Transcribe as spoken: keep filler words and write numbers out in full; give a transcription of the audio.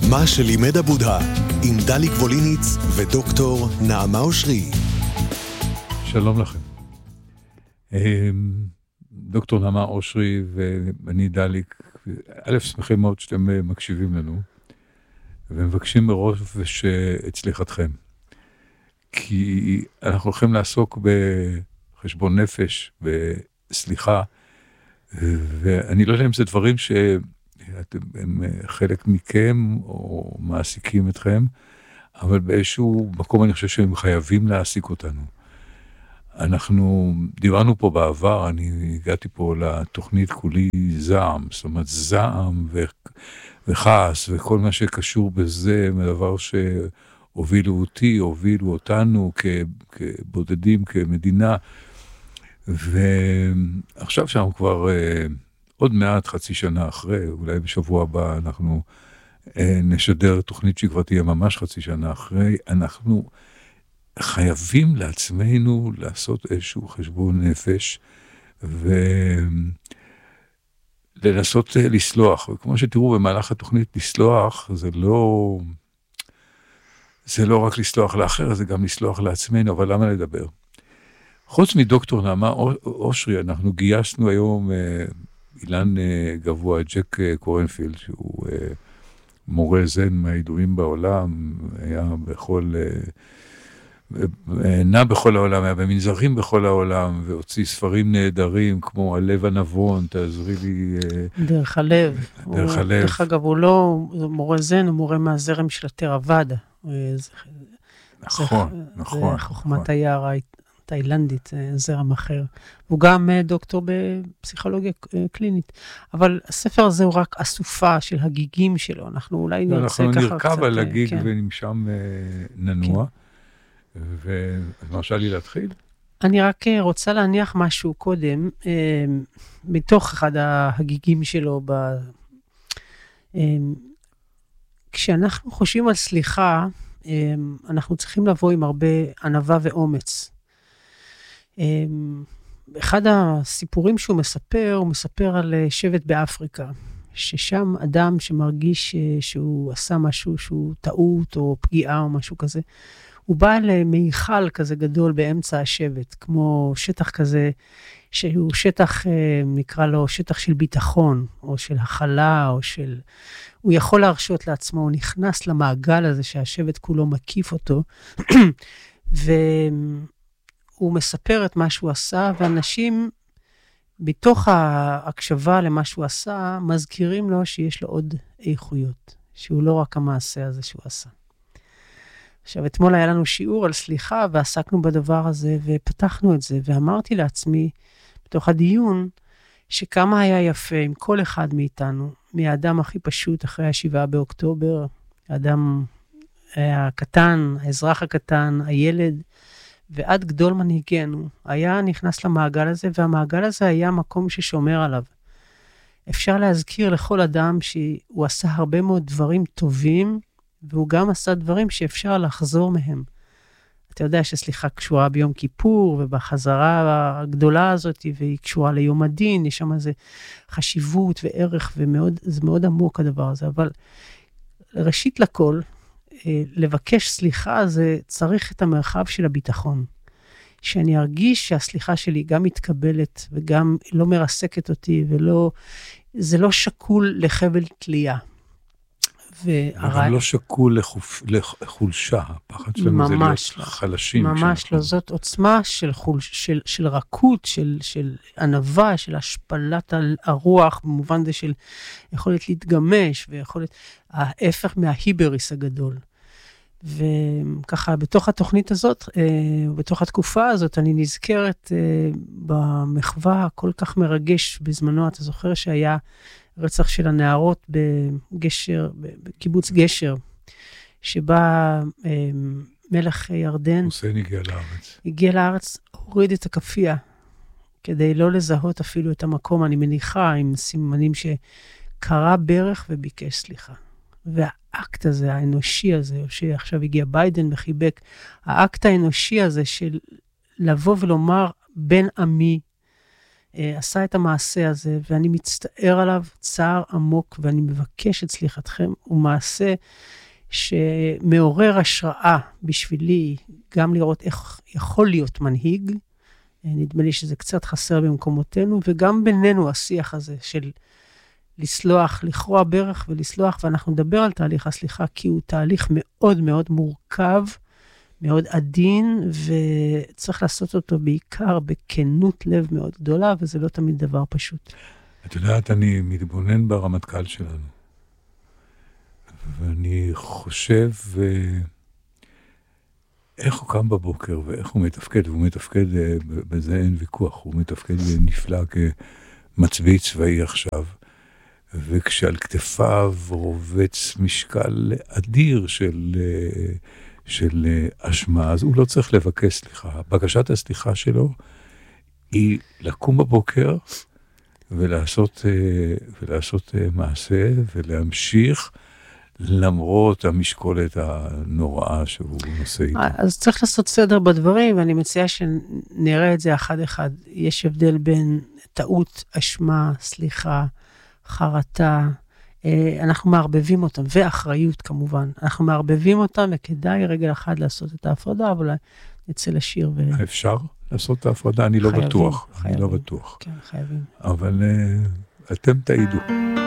מה שלימד הבודה, עם דליק ווליניץ ודוקטור נעמה אושרי. שלום לכם. דוקטור נעמה אושרי ואני דליק, א' שמחים מאוד שאתם מקשיבים לנו, ומבקשים מראש את סליחתכם. כי אנחנו הולכים לעסוק בחשבון נפש, בסליחה, ואני לא יודע אם זה דברים שהם חלק מכם או מעסיקים אתכם, אבל באיזשהו מקום אני חושב שהם חייבים להעסיק אותנו. אנחנו דיברנו פה בעבר, אני הגעתי פה לתוכנית כולי זעם, זאת אומרת זעם ו... וכעס וכל מה שקשור בזה, מדבר שהובילו אותי, הובילו אותנו כ... כבודדים, כמדינה, ועכשיו שאנחנו כבר uh, עוד מעט חצי שנה אחרי, אולי בשבוע הבא אנחנו uh, נשדר תוכנית שכבר תהיה ממש חצי שנה אחרי, אנחנו חייבים לעצמנו לעשות איזשהו חשבון נפש, ולנסות לסלוח. וכמו שתראו במהלך התוכנית, לסלוח זה לא, זה לא רק לסלוח לאחר, זה גם לסלוח לעצמנו, אבל למה לדבר? חוץ מדוקטור נעמה אושרי, אנחנו גייסנו היום אילן גבוה, ג'ק קורנפילד, שהוא מורה זן מהידועים בעולם, היה בכל... נע בכל העולם, היה במנזרים בכל העולם, והוציא ספרים נהדרים, כמו הלב הנבון, תעזרי לי... דרך הלב. דרך הוא, הלב. דרך אגב, הוא לא מורה זן, הוא מורה מהזרם של התרוואדה. נכון, נכון. זה חוכמת היער התאילנדית, זרם אחר. הוא גם דוקטור בפסיכולוגיה קלינית. אבל הספר הזה הוא רק אסופה של הגיגים שלו. אנחנו אולי נרצה ככה קצת... אנחנו נרכב על הגיג ונמשם ננוע. ואת מרשה לי להתחיל? אני רק רוצה להניח משהו קודם, מתוך אחד ההגיגים שלו. כשאנחנו חושבים על סליחה, אנחנו צריכים לבוא עם הרבה ענווה ואומץ. אחד הסיפורים שהוא מספר, הוא מספר על שבט באפריקה, ששם אדם שמרגיש שהוא עשה משהו שהוא טעות או פגיעה או משהו כזה, הוא בא למיכל כזה גדול באמצע השבט, כמו שטח כזה, שהוא שטח, נקרא לו שטח של ביטחון, או של הכלה, או של... הוא יכול להרשות לעצמו, הוא נכנס למעגל הזה שהשבט כולו מקיף אותו, והוא מספר את מה שהוא עשה, ואנשים בתוך ההקשבה למה שהוא עשה, מזכירים לו שיש לו עוד איכויות, שהוא לא רק המעשה הזה שהוא עשה. עכשיו, אתמול היה לנו שיעור על סליחה, ועסקנו בדבר הזה, ופתחנו את זה, ואמרתי לעצמי, בתוך הדיון, שכמה היה יפה עם כל אחד מאיתנו, מהאדם הכי פשוט אחרי השבעה באוקטובר, האדם הקטן, האזרח הקטן, הילד, ועד גדול מנהיגנו, היה נכנס למעגל הזה, והמעגל הזה היה מקום ששומר עליו. אפשר להזכיר לכל אדם שהוא עשה הרבה מאוד דברים טובים, והוא גם עשה דברים שאפשר לחזור מהם. אתה יודע שסליחה קשורה ביום כיפור, ובחזרה הגדולה הזאת, והיא קשורה ליום הדין, יש שם איזו חשיבות וערך, וזה מאוד עמוק הדבר הזה. אבל ראשית לכל, לבקש סליחה, זה צריך את המרחב של הביטחון. שאני ארגיש שהסליחה שלי גם מתקבלת, וגם לא מרסקת אותי, ולא, זה לא שקול לחבל תלייה. וגם לא שקול לחולשה, הפחד שלנו זה להיות חלשים. ממש לא, זאת עוצמה של רכות, של ענווה, של השפלת הרוח, במובן זה של יכולת להתגמש, ויכולת, ההפך מההיבריס הגדול. וככה, בתוך התוכנית הזאת, בתוך התקופה הזאת, אני נזכרת במחווה כל כך מרגש בזמנו, אתה זוכר שהיה רצח של הנערות בגשר, בקיבוץ גשר, שבה מלך ירדן... חוסיין הגיע לארץ. הגיע לארץ, הוריד את הכפייה, כדי לא לזהות אפילו את המקום, אני מניחה, עם סימנים שקרא ברך וביקש סליחה. והאקט הזה, האנושי הזה, שעכשיו הגיע ביידן וחיבק, האקט האנושי הזה של לבוא ולומר, בן עמי, עשה את המעשה הזה, ואני מצטער עליו צער עמוק, ואני מבקש את סליחתכם, הוא מעשה שמעורר השראה בשבילי, גם לראות איך יכול להיות מנהיג, נדמה לי שזה קצת חסר במקומותינו, וגם בינינו השיח הזה של לסלוח, לכרוע ברך ולסלוח, ואנחנו נדבר על תהליך הסליחה, כי הוא תהליך מאוד מאוד מורכב, מאוד עדין, וצריך לעשות אותו בעיקר בכנות לב מאוד גדולה, וזה לא תמיד דבר פשוט. את יודעת, אני מתבונן ברמטכ"ל שלנו, ואני חושב איך הוא קם בבוקר, ואיך הוא מתפקד, והוא מתפקד, בזה אין ויכוח, הוא מתפקד נפלא כמצביא צבאי עכשיו, וכשעל כתפיו רובץ משקל אדיר של... של אשמה, אז הוא לא צריך לבקש סליחה. בקשת הסליחה שלו היא לקום בבוקר ולעשות, ולעשות מעשה ולהמשיך למרות המשקולת הנוראה שהוא נושא איתו. אז צריך לעשות סדר בדברים, ואני מציעה שנראה את זה אחד אחד. יש הבדל בין טעות, אשמה, סליחה, חרטה, אנחנו מערבבים אותם, ואחריות כמובן. אנחנו מערבבים אותם, וכדאי רגל אחד לעשות את ההפרדה, אבל נצא לשיר ו... אפשר לעשות את ההפרדה? אני לא בטוח. חייבים. אני לא בטוח. כן, חייבים. אבל אתם תעידו.